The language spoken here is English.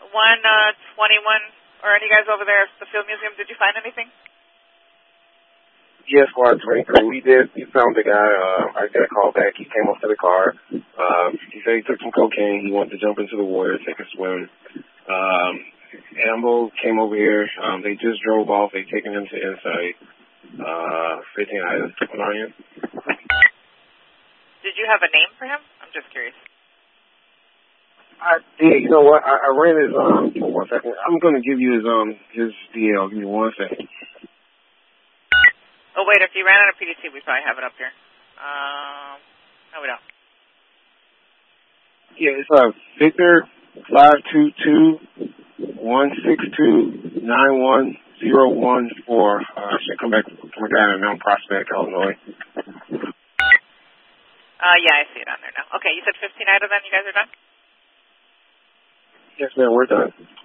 121, or any guys over there at the Field Museum, did you find anything? Yes, Squad 23. We did. We found the guy. I got a call back. He came up to the car. He said he took some cocaine. He wanted to jump into the water, take a swim. Ambo came over here. They just drove off. They taken him to Insight. 15 items. What are you? Did you have a name for him? I'm just curious. I did. You know what? I ran his, give me 1 second. I'm going to give you his DL. Give me 1 second. Oh, wait, if you ran out of PDC, we probably have it up here. No, we don't. Yeah, it's Victor 522-162-91014. Should come back from a guy in Mount Prospect, Illinois. Yeah, I see it on there now. Okay, you said 15 out of them. You guys are done? Yes, ma'am, we're done.